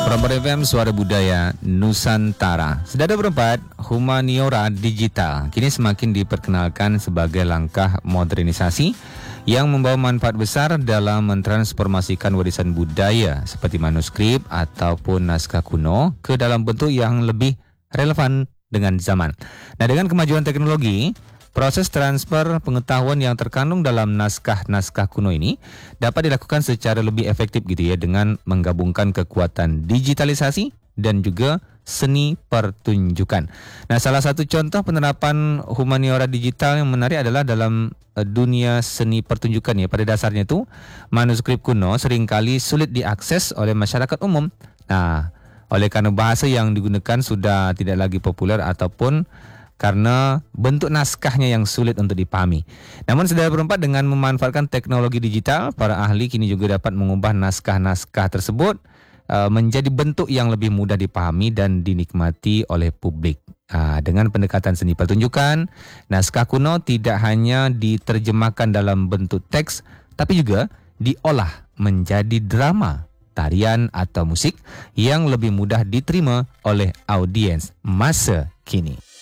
Proper FM Suara Budaya Nusantara. Sedada berempat, humaniora digital kini semakin diperkenalkan sebagai langkah modernisasi yang membawa manfaat besar dalam mentransformasikan warisan budaya seperti manuskrip ataupun naskah kuno ke dalam bentuk yang lebih relevan dengan zaman. Nah, dengan kemajuan teknologi, proses transfer pengetahuan yang terkandung dalam naskah-naskah kuno ini dapat dilakukan secara lebih efektif gitu ya, dengan menggabungkan kekuatan digitalisasi dan juga seni pertunjukan. Nah, salah satu contoh penerapan humaniora digital yang menarik adalah dalam dunia seni pertunjukan ya. Pada dasarnya itu, manuskrip kuno seringkali sulit diakses oleh masyarakat umum. Nah, oleh karena bahasa yang digunakan sudah tidak lagi populer ataupun karena bentuk naskahnya yang sulit untuk dipahami. Namun saudara berempat, dengan memanfaatkan teknologi digital, para ahli kini juga dapat mengubah naskah-naskah tersebut menjadi bentuk yang lebih mudah dipahami dan dinikmati oleh publik. Dengan pendekatan seni pertunjukan, naskah kuno tidak hanya diterjemahkan dalam bentuk teks, tapi juga diolah menjadi drama, tarian atau musik yang lebih mudah diterima oleh audiens masa kini.